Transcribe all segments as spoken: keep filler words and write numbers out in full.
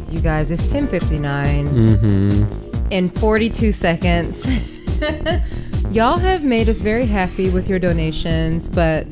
You guys, it's ten fifty-nine Mm-hmm. in forty-two seconds. Y'all have made us very happy with your donations, but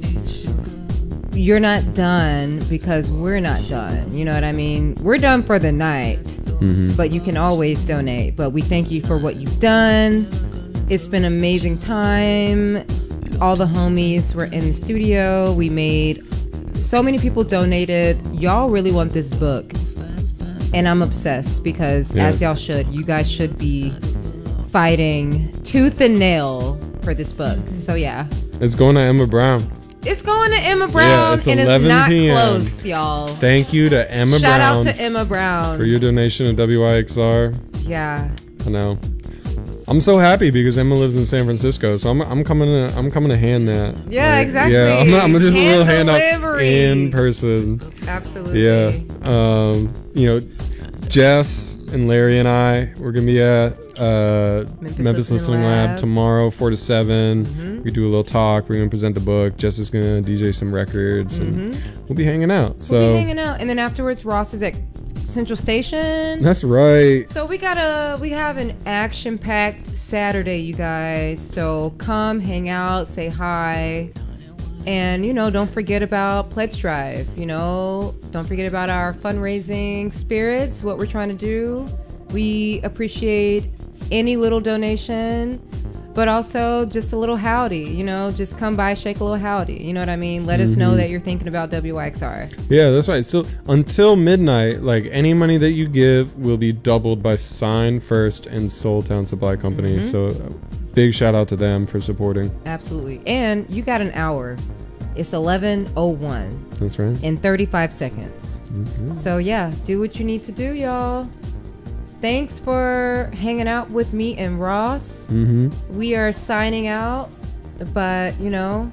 you're not done because we're not done. You know what I mean? We're done for the night, Mm-hmm. but you can always donate. But we thank you for what you've done. It's been an amazing time. All the homies were in the studio. We made so many people donated. Y'all really want this book. And I'm obsessed because, Yeah. as y'all should, you guys should be fighting tooth and nail for this book. So, yeah. It's going to Emma Brown. It's going to Emma Brown, it's and it's eleven not p m close, y'all. Thank you to Emma Shout Brown out to Emma Brown. for your donation to W I X R. Yeah. I know. I'm so happy because Emma lives in San Francisco, so I'm I'm coming to I'm coming to hand that. Yeah, Like, exactly. Yeah, I'm, I'm just a Hand little hand up delivery. in person. Absolutely. Yeah. Um, you know, Jess and Larry and I, we're gonna be at uh, Memphis Memphis, Listening Listening Lab. Lab. tomorrow, four to seven. Mhm. We do a little talk. We're gonna present the book. Jess is gonna D J some records, and Mhm. we'll be hanging out. So We'll be hanging out, and then afterwards, Ross is at Central Station. that's right. So we got a we have an action-packed Saturday, you guys. So come hang out, say hi, and you know, don't forget about Pledge Drive. You know, don't forget about our fundraising spirits. What we're trying to do. We appreciate any little donation, but also just a little howdy. You know, just come by, shake a little howdy. You know what I mean? Let us know Mhm. that you're thinking about W Y X R. Yeah, that's right. So until midnight, like any money that you give will be doubled by Sign First and Soul Town Supply Company. Mhm. So uh, big shout out to them for supporting. Absolutely. And you got an hour. It's eleven oh one That's right. in thirty-five seconds. Mhm. So yeah, do what you need to do, y'all. Thanks for hanging out with me and Ross. Mhm. We are signing out, but you know,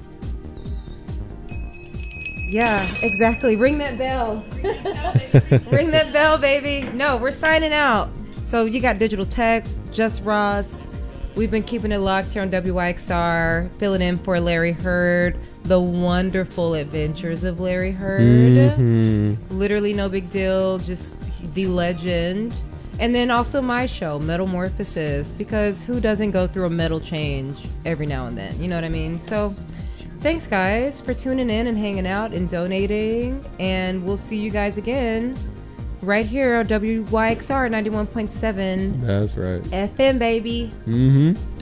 yeah, exactly. Ring that bell. Ring that bell, baby. No, we're signing out. So you got Digital Tech, Just Ross. We've been keeping it locked here on W Y X R, filling in for Larry Hurd, the wonderful adventures of Larry Hurd. Mhm. Literally no big deal, just the legend. And then also my show, Metamorphosis, because who doesn't go through a metal change every now and then? You know what I mean? So thanks, guys, for tuning in and hanging out and donating. And we'll see you guys again right here on W Y X R ninety-one point seven That's right. F M, baby. Mm-hmm.